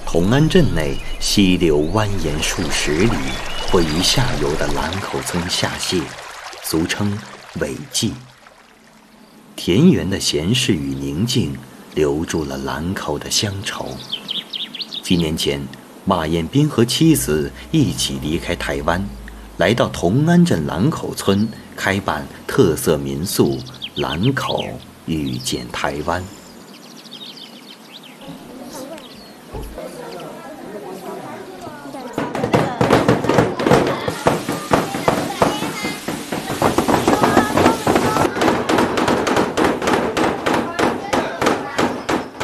同安镇内溪流蜿蜒数十里，汇于下游的兰口村下泻，俗称尾迹。田园的闲适与宁静留住了兰口的乡愁。几年前，马彦斌和妻子一起离开台湾，来到同安镇兰口村开办特色民宿兰口遇见台湾。